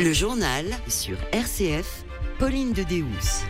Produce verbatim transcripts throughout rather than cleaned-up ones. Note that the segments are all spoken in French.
Le journal sur R C F, Pauline de Déhousse.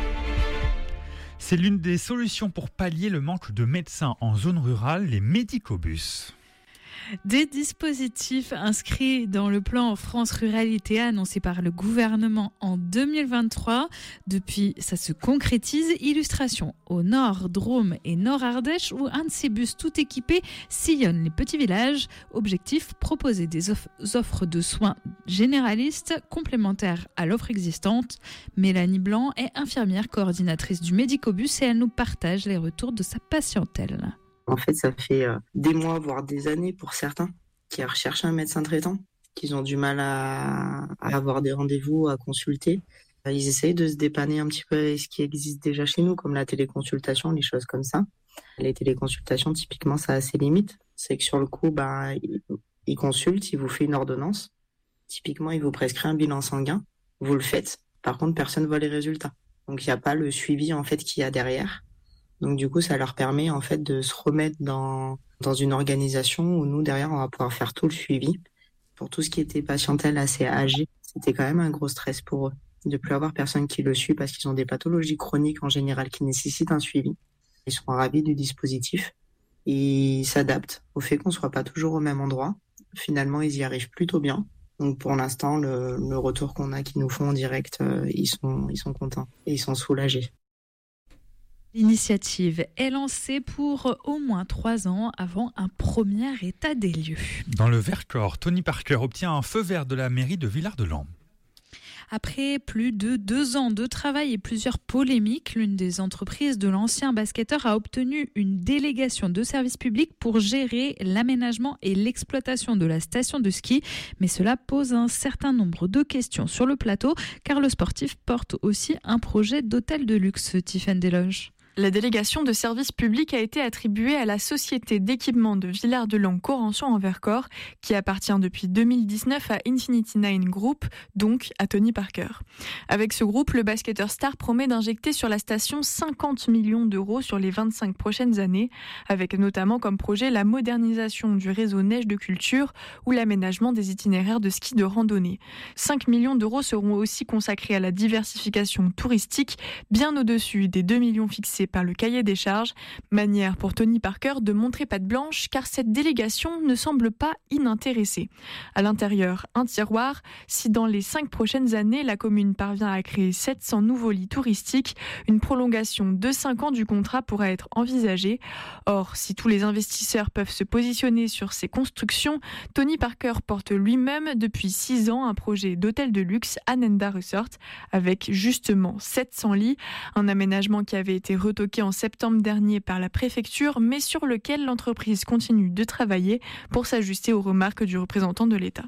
C'est l'une des solutions pour pallier le manque de médecins en zone rurale, les médicobus. Des dispositifs inscrits dans le plan France Ruralité annoncé par le gouvernement en deux mille vingt-trois. Depuis, ça se concrétise. Illustration au nord, Drôme et Nord-Ardèche, où un de ces bus tout équipés sillonne les petits villages. Objectif, proposer des off- offres de soins généralistes complémentaires à l'offre existante. Mélanie Blanc est infirmière coordinatrice du Médicobus et elle nous partage les retours de sa patientèle. En fait, ça fait euh, des mois, voire des années pour certains qui recherchent un médecin traitant, qu'ils ont du mal à, à avoir des rendez-vous, à consulter. Ils essayent de se dépanner un petit peu avec ce qui existe déjà chez nous, comme la téléconsultation, les choses comme ça. Les téléconsultations, typiquement, ça a ses limites. C'est que sur le coup, bah, ils, ils consultent, ils vous font une ordonnance. Typiquement, ils vous prescrivent un bilan sanguin. Vous le faites. Par contre, personne ne voit les résultats. Donc, il n'y a pas le suivi en fait qu'il y a derrière. Donc du coup, ça leur permet en fait de se remettre dans dans une organisation où nous derrière on va pouvoir faire tout le suivi. Pour tout ce qui était patientèle assez âgée, c'était quand même un gros stress pour eux de plus avoir personne qui le suit parce qu'ils ont des pathologies chroniques en général qui nécessitent un suivi. Ils sont ravis du dispositif et ils s'adaptent au fait qu'on soit pas toujours au même endroit. Finalement, ils y arrivent plutôt bien. Donc pour l'instant, le, le retour qu'on a, qu'ils nous font en direct, euh, ils sont ils sont contents et ils sont soulagés. L'initiative est lancée pour au moins trois ans avant un premier état des lieux. Dans le Vercors, Tony Parker obtient un feu vert de la mairie de Villard-de-Lans. Après plus de deux ans de travail et plusieurs polémiques, l'une des entreprises de l'ancien basketteur a obtenu une délégation de service public pour gérer l'aménagement et l'exploitation de la station de ski. Mais cela pose un certain nombre de questions sur le plateau, car le sportif porte aussi un projet d'hôtel de luxe, Tiffaine Desloges. La délégation de service public a été attribuée à la société d'équipement de Villard-de-Lans Corançon en Vercors, qui appartient depuis deux mille dix-neuf à Infinity Nine Group, donc à Tony Parker. Avec ce groupe, le basketteur star promet d'injecter sur la station cinquante millions d'euros sur les vingt-cinq prochaines années, avec notamment comme projet la modernisation du réseau neige de culture ou l'aménagement des itinéraires de ski de randonnée. cinq millions d'euros seront aussi consacrés à la diversification touristique, bien au-dessus des deux millions fixés par le cahier des charges, manière pour Tony Parker de montrer patte blanche car cette délégation ne semble pas inintéressée. À l'intérieur, un tiroir, si dans les cinq prochaines années la commune parvient à créer sept cents nouveaux lits touristiques, une prolongation de cinq ans du contrat pourrait être envisagée. Or, si tous les investisseurs peuvent se positionner sur ces constructions, Tony Parker porte lui-même depuis six ans un projet d'hôtel de luxe Anenda Resort avec justement sept cents lits, un aménagement qui avait été retoqué en septembre dernier par la préfecture, mais sur lequel l'entreprise continue de travailler pour s'ajuster aux remarques du représentant de l'État.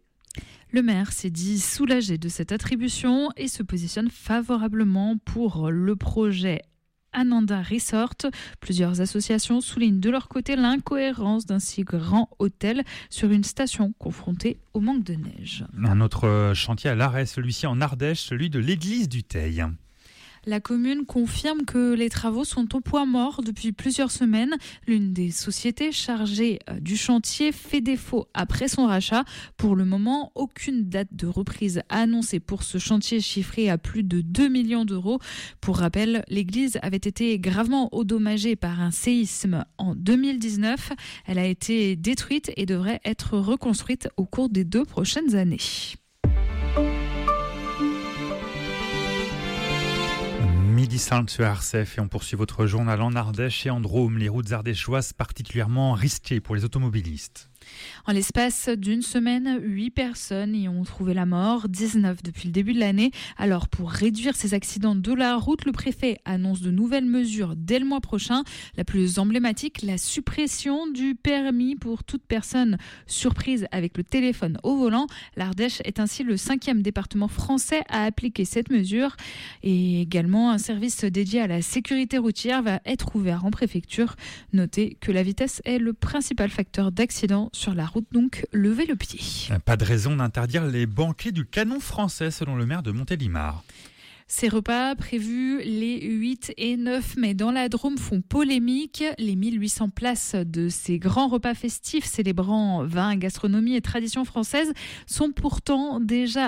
Le maire s'est dit soulagé de cette attribution et se positionne favorablement pour le projet Anenda Resort. Plusieurs associations soulignent de leur côté l'incohérence d'un si grand hôtel sur une station confrontée au manque de neige. Un autre chantier à l'arrêt, celui-ci en Ardèche, celui de l'église du Teil. La commune confirme que les travaux sont au point mort depuis plusieurs semaines. L'une des sociétés chargées du chantier fait défaut après son rachat. Pour le moment, aucune date de reprise annoncée pour ce chantier chiffré à plus de deux millions d'euros. Pour rappel, l'église avait été gravement endommagée par un séisme en deux mille dix-neuf. Elle a été détruite et devrait être reconstruite au cours des deux prochaines années. Midi cinq sur R C F et on poursuit votre journal en Ardèche et en Drôme. Les routes ardéchoises particulièrement risquées pour les automobilistes. En l'espace d'une semaine, huit personnes y ont trouvé la mort, dix-neuf depuis le début de l'année. Alors pour réduire ces accidents de la route, le préfet annonce de nouvelles mesures dès le mois prochain. La plus emblématique, la suppression du permis pour toute personne surprise avec le téléphone au volant. L'Ardèche est ainsi le cinquième département français à appliquer cette mesure. Et également, un service dédié à la sécurité routière va être ouvert en préfecture. Notez que la vitesse est le principal facteur d'accident sur la route, donc levez le pied. Pas de raison d'interdire les banquets du canon français, selon le maire de Montélimar. Ces repas prévus les huit et neuf mai dans la Drôme font polémique. Les mille huit cents places de ces grands repas festifs célébrant vin, gastronomie et tradition française sont pourtant déjà